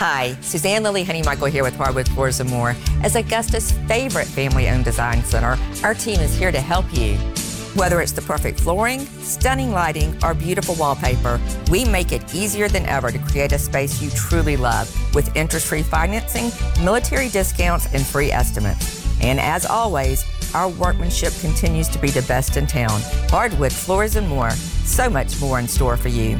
Hi, Suzanne Lily Honey-Michael here with Hardwood Floors & More. As Augusta's favorite family-owned design center, our team is here to help you. Whether it's the perfect flooring, stunning lighting, or beautiful wallpaper, we make it easier than ever to create a space you truly love with interest-free financing, military discounts, and free estimates. And as always, our workmanship continues to be the best in town. Hardwood Floors & More. So much more in store for you.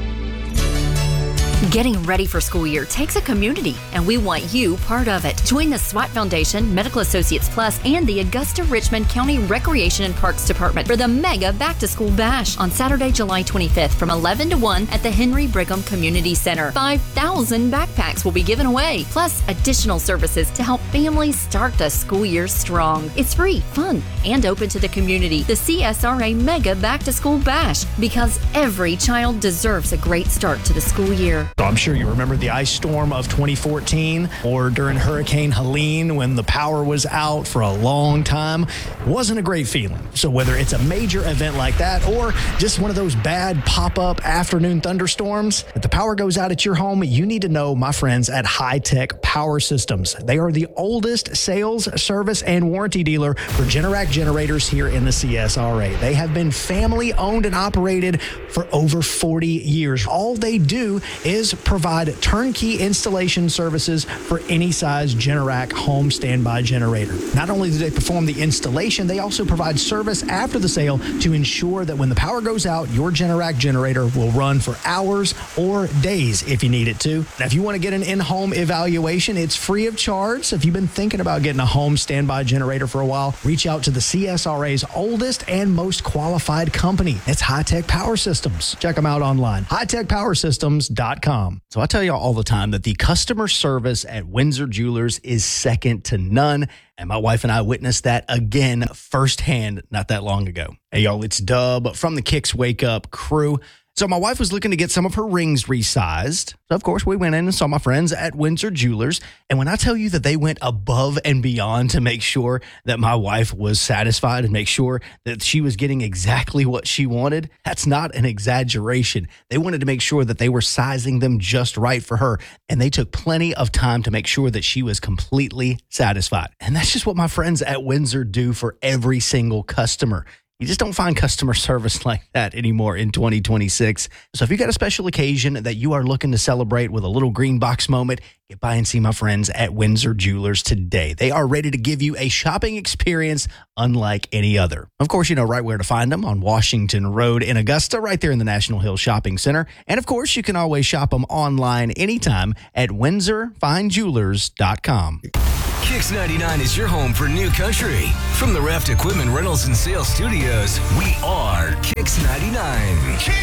Getting ready for school year takes a community, and we want you part of it. Join the SWAT Foundation, Medical Associates Plus, and the Augusta-Richmond County Recreation and Parks Department for the mega back-to-school bash on Saturday, July 25th from 11 to 1 at the Henry Brigham Community Center. 5,000 backpacks will be given away, plus additional services to help families start the school year strong. It's free, fun, and open to the community. The CSRA Mega Back-to-School Bash, because every child deserves a great start to the school year. So I'm sure you remember the ice storm of 2014 or during Hurricane Helene when the power was out for a long time. It wasn't a great feeling. So whether it's a major event like that or just one of those bad pop-up afternoon thunderstorms, if the power goes out at your home, you need to know my friends at High Tech Power Systems. They are the oldest sales, service, and warranty dealer for Generac generators here in the CSRA. They have been family owned and operated for over 40 years. All they do is provide turnkey installation services for any size Generac home standby generator. Not only do they perform the installation, they also provide service after the sale to ensure that when the power goes out, your Generac generator will run for hours or days if you need it to. Now, if you want to get an in-home evaluation, it's free of charge. So if you've been thinking about getting a home standby generator for a while, reach out to the CSRA's oldest and most qualified company. It's High Tech Power Systems. Check them out online, hightechpowersystems.com. So I tell y'all all the time that the customer service at Windsor Jewelers is second to none. And my wife and I witnessed that again firsthand not that long ago. Hey, y'all, it's Dub from the Kicks Wake Up crew. So my wife was looking to get some of her rings resized. So, of course, we went in and saw my friends at Windsor Jewelers. And when I tell you that they went above and beyond to make sure that my wife was satisfied and make sure that she was getting exactly what she wanted, that's not an exaggeration. They wanted to make sure that they were sizing them just right for her. And they took plenty of time to make sure that she was completely satisfied. And that's just what my friends at Windsor do for every single customer. You just don't find customer service like that anymore in 2026. So if you got a special occasion that you are looking to celebrate with a little green box moment, get by and see my friends at Windsor Jewelers today. They are ready to give you a shopping experience unlike any other. Of course, you know right where to find them on Washington Road in Augusta, right there in the National Hill Shopping Center. And of course, you can always shop them online anytime at WindsorFineJewelers.com. Kicks 99 is your home for new country. From the Raft Equipment Rentals and Sales Studios, we are Kicks 99.